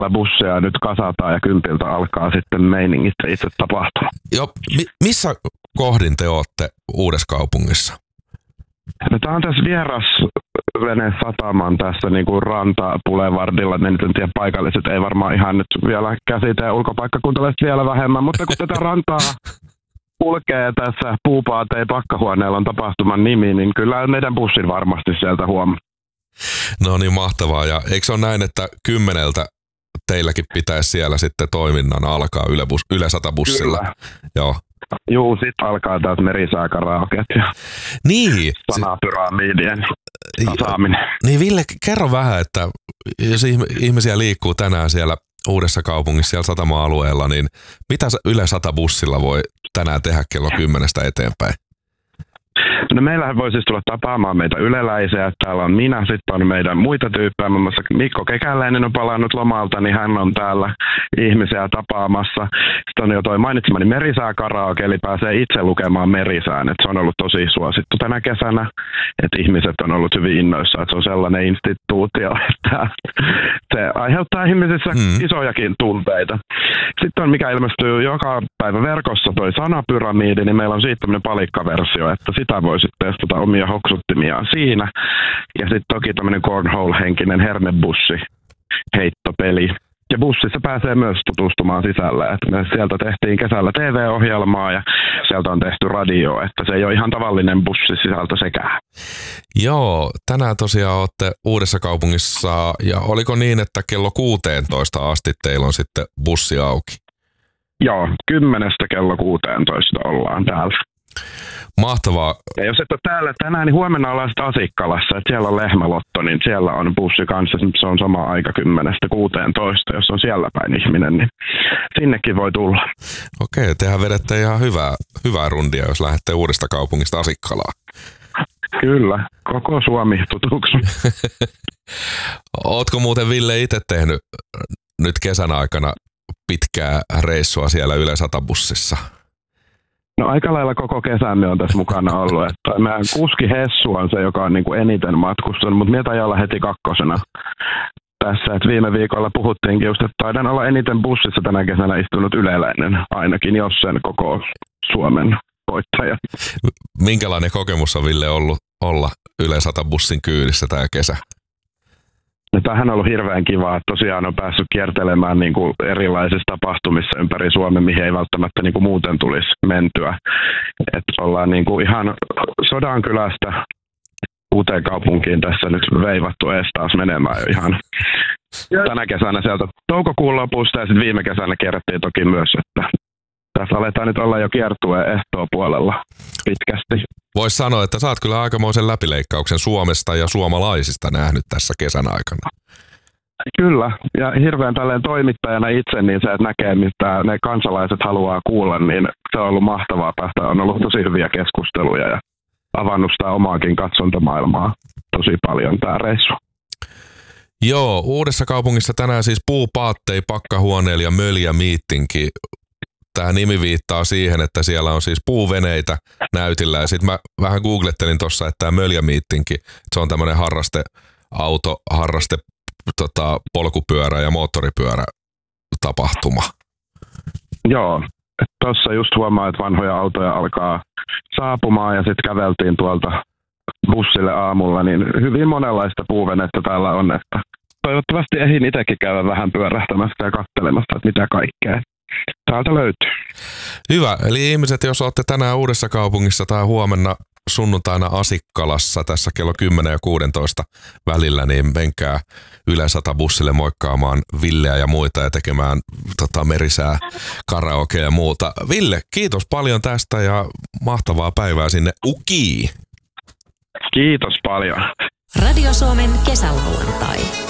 bussia nyt kasataan ja 10 alkaa sitten meiningit itse tapahtua. Joo, missä kohdin te ootte Uudessakaupungissa? No, tämä on tässä vierasvene sataman tässä niin kuin Ranta-Boulevardilla. En tiedä, paikalliset ei varmaan ihan nyt vielä käsitä ja ulkopaikkakuntalaiset vielä vähemmän, mutta kun tätä rantaa kulkee tässä Puupaatei pakkahuoneella on tapahtuman nimi, niin kyllä meidän bussin varmasti sieltä huomaa. No niin, mahtavaa. Ja eikö se ole näin, että 10 teilläkin pitäisi siellä sitten toiminnan alkaa Yle 100-bussilla? Kyllä. Joo. Juu, sitten alkaa taas merisääkaraoket ja Niin. sanapyramidien tasaaminen. Niin Ville, kerro vähän, että jos ihmisiä liikkuu tänään siellä Uudessakaupungissa, siellä satama-alueella, niin mitä Yle 100-bussilla voi tänään tehdä kello 10 eteenpäin? No meillähän voi siis tulla tapaamaan meitä yleläisiä. Täällä on minä, sitten on meidän muita tyyppejä. Muun muassa Mikko Kekäläinen on palannut lomalta, niin hän on täällä ihmisiä tapaamassa. Sitten on jo toi mainitsemani merisääkaraoke, eli pääsee itse lukemaan merisään. Et se on ollut tosi suosittu tänä kesänä, että ihmiset on ollut hyvin innoissaan, että se on sellainen instituutio, että se aiheuttaa ihmisissä isojakin tunteita. Sitten on, mikä ilmestyy joka päivä verkossa, toi sanapyramidi, niin meillä on siitä tämmöinen palikkaversio, että sitä voi sitten testata omia hoksuttimiaan siinä. Ja sitten toki tämmöinen cornhole-henkinen hernebussi heittopeli. Ja bussissa pääsee myös tutustumaan sisällä. Et me sieltä tehtiin kesällä TV-ohjelmaa ja sieltä on tehty radio, että se ei ole ihan tavallinen bussisisältö sekään. Joo, tänään tosiaan olette Uudessakaupungissa ja oliko niin, että kello 16 asti teillä on sitten bussi auki? Joo, 10 kello 16 ollaan täällä. Mahtavaa. Ja jos et ole täällä tänään, niin huomenna ollaan sitten Asikkalassa, että siellä on lehmälotto, niin siellä on bussi kanssa, se on sama aika 10-16, jos on siellä päin ihminen, niin sinnekin voi tulla. Okei, tehän vedette ihan hyvää rundia, jos lähdette Uudestakaupungista Asikkalaan. Kyllä, koko Suomi tutuksi. Ootko muuten, Ville, itse tehnyt nyt kesän aikana pitkää reissua siellä Yle 100-bussissa? No aika lailla koko kesän on tässä mukana ollut. Että meidän kuski Hessu on se, joka on niin kuin eniten matkustanut, mutta minä taidan olla heti kakkosena tässä. Että viime viikolla puhuttiinkin just, että taidan olla eniten bussissa tänä kesänä istunut yleläinen, ainakin jos sen koko Suomen voittaja. Minkälainen kokemus on, Ville, ollut olla Yle 100-bussin kyydissä tämä kesä? No, tämähän on ollut hirveän kiva, että tosiaan on päässyt kiertelemään niin kuin erilaisissa tapahtumissa ympäri Suomen, mihin ei välttämättä niin kuin muuten tulisi mentyä. Että ollaan niin kuin ihan Sodankylästä Uuteenkaupunkiin tässä nyt veivattu ees taas menemään jo ihan tänä kesänä sieltä toukokuun lopusta ja sitten viime kesänä kierrettiin toki myös, että tässä aletaan nyt olla jo kiertueen ehtoopuolella pitkästi. Voisi sanoa, että sä oot kyllä aikamoisen läpileikkauksen Suomesta ja suomalaisista nähnyt tässä kesän aikana. Kyllä, ja hirveän tälleen toimittajana itse, niin se, että näkee, mitä ne kansalaiset haluaa kuulla, niin se on ollut mahtavaa päästä. On ollut tosi hyviä keskusteluja ja avannut sitä omaakin katsontamaailmaa tosi paljon tämä reissu. Joo, Uudessakaupungissa tänään siis Puupaatei pakkahuoneella ja Möljä Miittinki. Tämä nimi viittaa siihen, että siellä on siis puuveneitä näytillä. Ja sitten mä vähän googlettelin tuossa, että tämä Möljä Miittinki, se on tämmöinen harrasteauto, polkupyörä ja moottoripyörä tapahtuma. Joo, tuossa just huomaa, että vanhoja autoja alkaa saapumaan ja sitten käveltiin tuolta bussille aamulla, niin hyvin monenlaista puuvenettä täällä on, että toivottavasti ehdin itsekin käydä vähän pyörähtämässä ja katselemassa, että mitä kaikkea täältä löytyy. Hyvä, eli ihmiset, jos olette tänään Uudessakaupungissa tai huomenna sunnuntaina Asikkalassa tässä kello 10 ja 16 välillä, niin menkää Yle 100-bussille moikkaamaan Villeä ja muita ja tekemään merisää, karaokea ja muuta. Ville, kiitos paljon tästä ja mahtavaa päivää sinne Ukiin. Kiitos paljon. Radio Suomen kesälauantai.